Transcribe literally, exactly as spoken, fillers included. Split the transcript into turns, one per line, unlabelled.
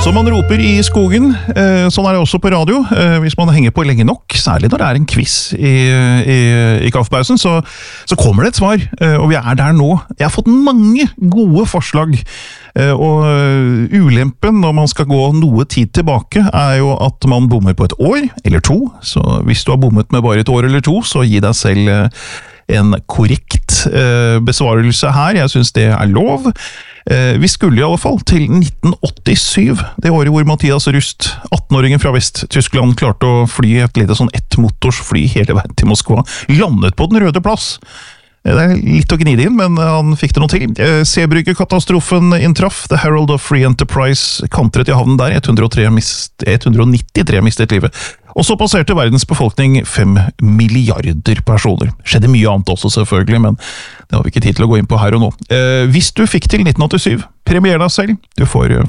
Som man roper i skogen, eh, sånn er det også på radio. Eh, hvis man henger på lenge nok, særlig når det er en quiz i, i, i kaffepausen, så, så kommer det et svar, eh, og vi er der nå. Jeg har fått mange gode forslag, eh, og ulempen når man skal gå noe tid tilbake, er jo at man bommer på et år eller to. Så hvis du har bommet med bare et år eller to, så gi deg selv eh, en korrekt eh, besvarelse her. Jeg synes det er lov. Eh, vi skulle i alle fall til nitten åttisyv, det året hvor Mathias Rust, atten-åringen fra Vest-Tyskland, klarte å fly et lite sånn ett-motors fly hele veien til Moskva, landet på den røde plass. Det er litt å gnide inn, men han fikk det noe til. Sebrygge-katastrofen inntraff. The Herald of Free Enterprise kantret i havnen der. ett hundre og tre mist, ett hundre og nittitre mistet livet. Og så passerte verdens befolkning fem milliarder personer. Skjedde mye annet også selvfølgelig, men det har vi ikke tid til å gå inn på her og nå. Eh, hvis du fikk til nitten åttisyv, premier deg selv. Du får